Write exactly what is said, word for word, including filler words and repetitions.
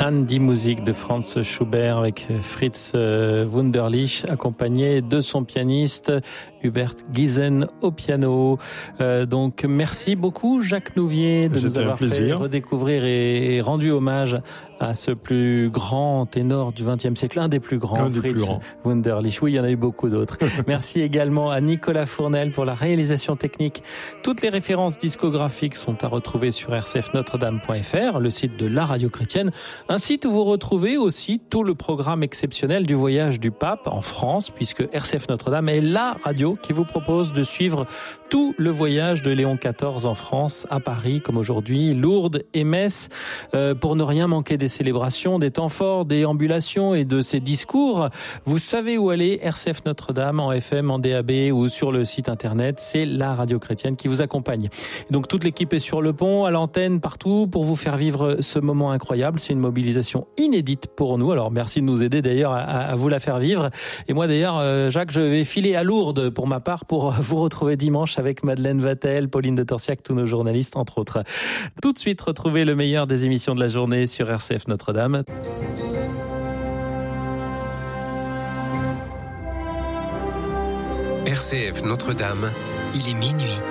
An die Musik de Franz Schubert avec Fritz Wunderlich, accompagné de son pianiste Hubert Giesen au piano. Euh, donc merci beaucoup Jacques Nouvier de C'était nous avoir fait redécouvrir et rendu hommage à ce plus grand ténor du vingtième siècle, un des plus grands, un Fritz plus grands. Wunderlich. Oui, il y en a eu beaucoup d'autres. Merci également à Nicolas Fournel pour la réalisation technique. Toutes les références discographiques sont à retrouver sur r c f notre dame point f r, le site de la radio chrétienne, un site où vous retrouvez aussi tout le programme exceptionnel du voyage du pape en France, puisque R C F Notre-Dame est la radio qui vous propose de suivre tout le voyage de Léon quatorze en France, à Paris, comme aujourd'hui, Lourdes et Metz, euh, pour ne rien manquer des célébrations, des temps forts, des ambulations et de ses discours. Vous savez où aller, R C F Notre-Dame, en F M, en D A B ou sur le site internet. C'est la radio chrétienne qui vous accompagne. Et donc toute l'équipe est sur le pont, à l'antenne, partout, pour vous faire vivre ce moment incroyable. C'est une mobilisation inédite pour nous. Alors merci de nous aider d'ailleurs à, à vous la faire vivre. Et moi d'ailleurs, euh, Jacques, je vais filer à Lourdes pour ma part pour vous retrouver dimanche avec Madeleine Vatel, Pauline de Torsiac, tous nos journalistes entre autres. Tout de suite, retrouvez le meilleur des émissions de la journée sur R C F Notre-Dame. R C F Notre-Dame, il est minuit.